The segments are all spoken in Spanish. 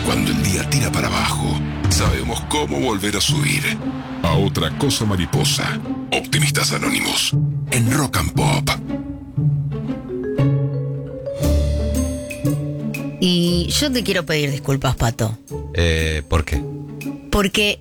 Cuando el día tira para abajo, sabemos cómo volver a subir. A otra cosa mariposa. Optimistas Anónimos. En Rock and Pop. Y yo te quiero pedir disculpas, Pato. ¿Por qué? Porque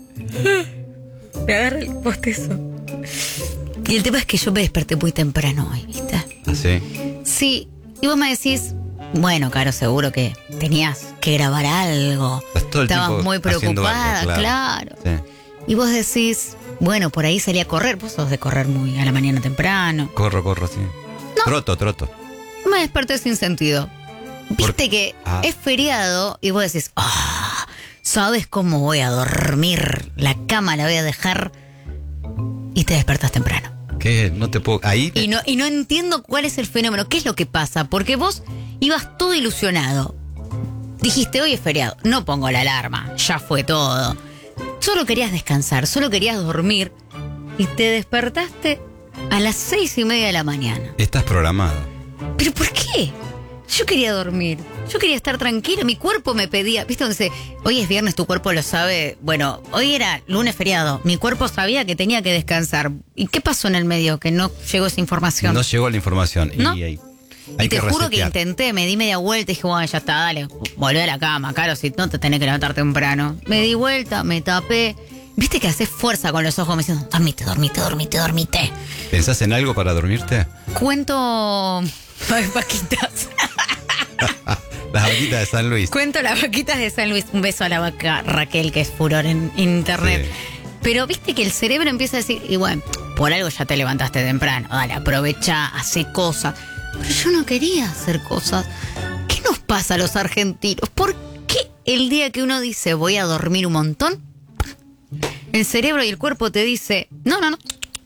me agarra el bostezo. Y el tema es que yo me desperté muy temprano hoy, ¿viste? ¿Ah, sí? Sí, y vos me decís, bueno, Caro, seguro que tenías que grabar algo. Estás todo el Estabas tiempo muy haciendo preocupada, algo, claro. Sí. Y vos decís, bueno, por ahí salí a correr. Vos sos de correr muy a la mañana temprano. Corro, sí. No. Troto. Me desperté sin sentido. Viste que es feriado y vos decís, ¿sabes cómo voy a dormir? La cama la voy a dejar. Y te despertás temprano. ¿Qué? No te puedo... Ahí te... Y no entiendo cuál es el fenómeno. ¿Qué es lo que pasa? Porque vos ibas todo ilusionado. Dijiste, hoy es feriado. No pongo la alarma. Ya fue todo. Solo querías descansar. Solo querías dormir. Y te despertaste a las 6:30 de la mañana. Estás programado. ¿Pero por qué? Yo quería dormir. Yo quería estar tranquila. Mi cuerpo me pedía... ¿Viste? Entonces, hoy es viernes, tu cuerpo lo sabe. Bueno, hoy era lunes feriado. Mi cuerpo sabía que tenía que descansar. ¿Y qué pasó en el medio? Que no llegó esa información. No llegó la información. ¿No? Y hay Y te que juro que resetear. intenté, me di media vuelta y dije, bueno, ya está, dale, volvé a la cama, Caro, si no te tenés que levantar temprano. Me di vuelta, me tapé. Viste que haces fuerza con los ojos, me dicen, dormite. ¿Pensás en algo para dormirte? Cuento las vaquitas. Las vaquitas de San Luis. Cuento las vaquitas de San Luis. Un beso a la vaca Raquel, que es furor en internet. Sí. Pero viste que el cerebro empieza a decir, y bueno, por algo ya te levantaste temprano, dale, aprovecha, hace cosas. Pero yo no quería hacer cosas. ¿Qué nos pasa a los argentinos? ¿Por qué el día que uno dice voy a dormir un montón, el cerebro y el cuerpo te dice, no, nena.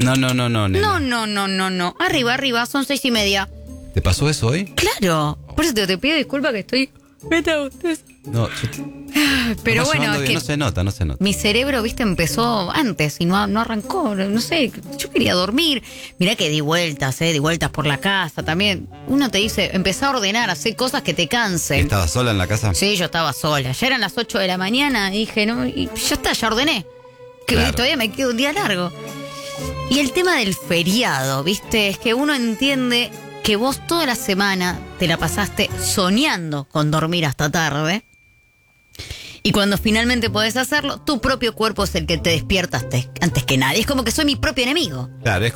No. Arriba, son 6:30. ¿Te pasó eso hoy? Claro. Por eso te pido disculpas que estoy... No, Pero estamos bueno, llevando es bien, que no se nota. mi cerebro, viste, empezó antes y no arrancó, no sé, yo quería dormir. Mirá que di vueltas por la casa también. Uno te dice, empezá a ordenar, hacer cosas que te cansen. ¿Estabas sola en la casa? Sí, yo estaba sola. Ya eran las 8 de la mañana y dije, no, y ya está, ya ordené. Que Claro. todavía me queda un día largo. Y el tema del feriado, viste, es que uno entiende que vos toda la semana te la pasaste soñando con dormir hasta tarde. Y cuando finalmente podés hacerlo, tu propio cuerpo es el que te despierta antes que nadie. Es como que soy mi propio enemigo. Claro, es